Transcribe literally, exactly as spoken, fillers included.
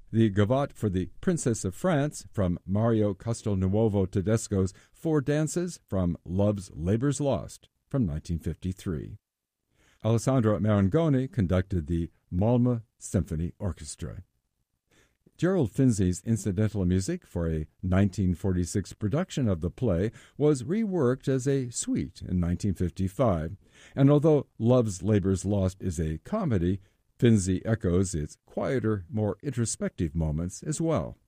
The Gavotte for the Princess of France from Mario Castelnuovo Tedesco's Four Dances from Love's Labour's Lost from nineteen fifty-three. Alessandro Marangoni conducted the Malmö Symphony Orchestra. Gerald Finzi's incidental music for a nineteen forty-six production of the play was reworked as a suite in nineteen fifty-five, and although Love's Labour's Lost is a comedy, Finzi echoes its quieter, more introspective moments as well.